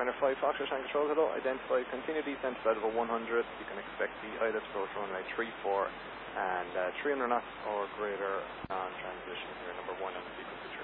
Runner 5 Foxtrot Tank Control, hello. Identify, continue descent to level 100. You can expect the ILS approach runway 34 and 300 knots or greater on transition here, number 1 on the sequence of